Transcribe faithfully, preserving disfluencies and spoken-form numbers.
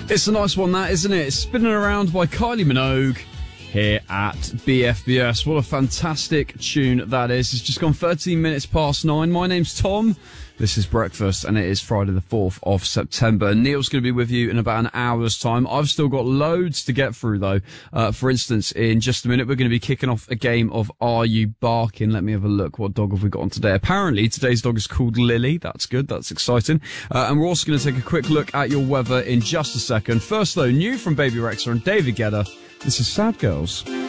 It's a nice one, that, isn't it? It's Spinning Around by Kylie Minogue here at B F B S. What a fantastic tune that is. It's just gone thirteen minutes past nine. My name's Tom. This is Breakfast, and it is Friday the fourth of September. Neil's going to be with you in about an hour's time. I've still got loads to get through, though. Uh, for instance, in just a minute, we're going to be kicking off a game of Are You Barking? Let me have a look. What dog have we got on today? Apparently, today's dog is called Lily. That's good. That's exciting. Uh, and we're also going to take a quick look at your weather in just a second. First, though, new from Baby Rexha and David Guetta. This is Sad Girls.